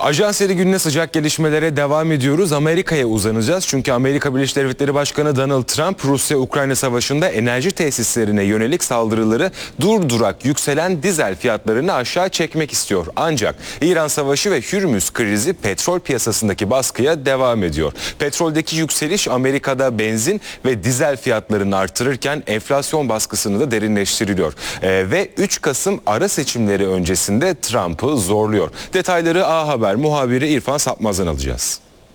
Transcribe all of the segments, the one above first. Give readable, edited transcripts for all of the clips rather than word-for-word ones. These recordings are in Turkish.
Ajanseri gününe sıcak gelişmelere devam ediyoruz. Amerika'ya uzanacağız. Çünkü Amerika Birleşik Devletleri Başkanı Donald Trump, Rusya-Ukrayna savaşında enerji tesislerine yönelik saldırıları durdurak yükselen dizel fiyatlarını aşağı çekmek istiyor. Ancak İran savaşı ve Hürmüz krizi petrol piyasasındaki baskıya devam ediyor. Petroldeki yükseliş Amerika'da benzin ve dizel fiyatlarını artırırken enflasyon baskısını da derinleştiriliyor. Ve 3 Kasım ara seçimleri öncesinde Trump'ı zorluyor. Detayları A Haber muhabiri İrfan Sapmaz'dan alacağız.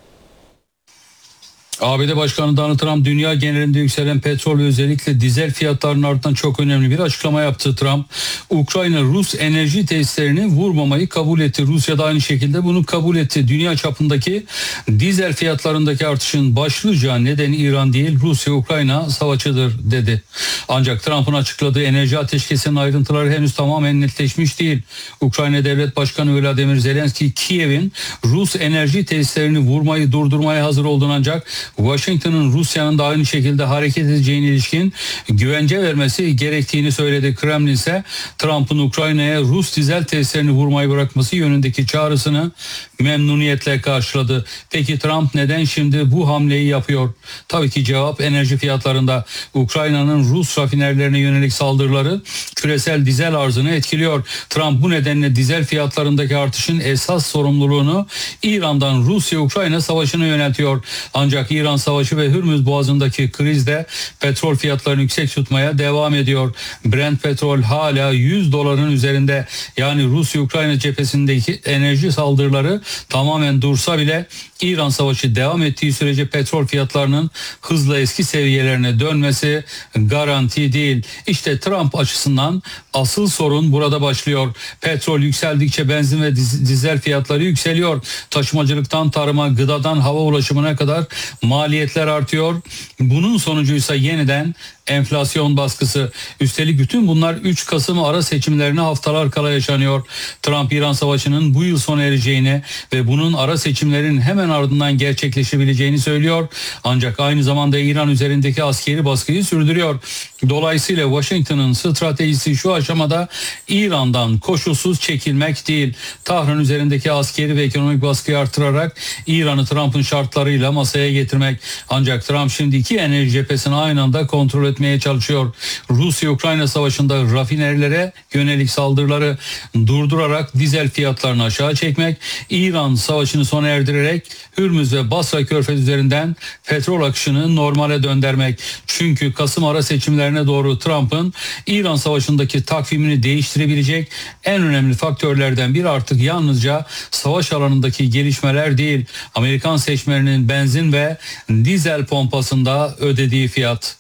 ABD Başkanı Donald Trump dünya genelinde yükselen petrol ve özellikle dizel fiyatlarının ardından çok önemli bir açıklama yaptı. Trump, Ukrayna Rus enerji tesislerini vurmamayı kabul etti. Rusya da aynı şekilde bunu kabul etti. Dünya çapındaki dizel fiyatlarındaki artışın başlıca nedeni İran değil, Rusya-Ukrayna savaşıdır dedi. Ancak Trump'ın açıkladığı enerji ateşkesinin ayrıntıları henüz tamamen netleşmiş değil. Ukrayna Devlet Başkanı Volodymyr Zelenski, Kiev'in Rus enerji tesislerini vurmayı durdurmaya hazır olduğunu ancak Washington'ın Rusya'nın da aynı şekilde hareket edeceğine ilişkin güvence vermesi gerektiğini söyledi. Kremlin ise Trump'ın Ukrayna'ya Rus dizel tesislerini vurmayı bırakması yönündeki çağrısını memnuniyetle karşıladı. Peki Trump neden şimdi bu hamleyi yapıyor? Tabii ki cevap enerji fiyatlarında. Ukrayna'nın Rus rafinerilerine yönelik saldırıları küresel dizel arzını etkiliyor. Trump bu nedenle dizel fiyatlarındaki artışın esas sorumluluğunu İran'dan Rusya-Ukrayna savaşına yöneltiyor. Ancak İran savaşı ve Hürmüz Boğazı'ndaki kriz de petrol fiyatlarını yüksek tutmaya devam ediyor. Brent petrol hala $100'ın üzerinde. Yani Rusya-Ukrayna cephesindeki enerji saldırıları tamamen dursa bile İran savaşı devam ettiği sürece petrol fiyatlarının hızla eski seviyelerine dönmesi garanti değil. İşte Trump açısından asıl sorun burada başlıyor. Petrol yükseldikçe benzin ve dizel fiyatları yükseliyor. Taşımacılıktan tarıma, gıdadan hava ulaşımına kadar maliyetler artıyor. Bunun sonucuysa yeniden enflasyon baskısı. Üstelik bütün bunlar 3 Kasım ara seçimlerine haftalar kala yaşanıyor. Trump İran savaşının bu yıl sona ereceğini ve bunun ara seçimlerin hemen ardından gerçekleşebileceğini söylüyor. Ancak aynı zamanda İran üzerindeki askeri baskıyı sürdürüyor. Dolayısıyla Washington'ın stratejisi şu aşamada İran'dan koşulsuz çekilmek değil. Tahran üzerindeki askeri ve ekonomik baskıyı artırarak İran'ı Trump'ın şartlarıyla masaya getirmek. Ancak Trump şimdi iki enerji cephesini aynı anda kontrol etmeye çalışıyor. Rusya-Ukrayna savaşında rafinerilere yönelik saldırıları durdurarak dizel fiyatlarını aşağı çekmek, İran savaşını sona erdirerek Hürmüz ve Basra Körfezi üzerinden petrol akışını normale döndürmek. Çünkü Kasım ara seçimlerine doğru Trump'ın İran savaşındaki takvimini değiştirebilecek en önemli faktörlerden biri artık yalnızca savaş alanındaki gelişmeler değil, Amerikan seçmeninin benzin ve dizel pompasında ödediği fiyat.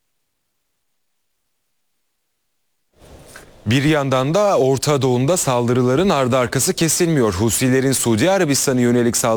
Bir yandan da Orta Doğu'nda saldırıların ardı arkası kesilmiyor. Husilerin Suudi Arabistan'a yönelik saldırıları